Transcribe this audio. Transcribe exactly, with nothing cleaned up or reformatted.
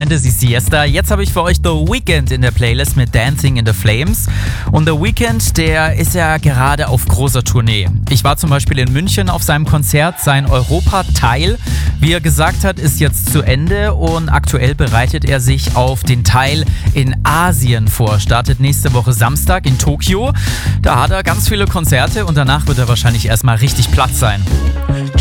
kannte sie Siesta. Jetzt habe ich für euch The Weeknd in der Playlist mit Dancing in the Flames. Und The Weeknd, der ist ja gerade auf großer Tournee. Ich war zum Beispiel in München auf seinem Konzert. Sein Europa-Teil, wie er gesagt hat, ist jetzt zu Ende und aktuell bereitet er sich auf den Teil in Asien vor. Startet nächste Woche Samstag in Tokio. Da hat er ganz viele Konzerte und danach wird er wahrscheinlich erstmal richtig platt sein.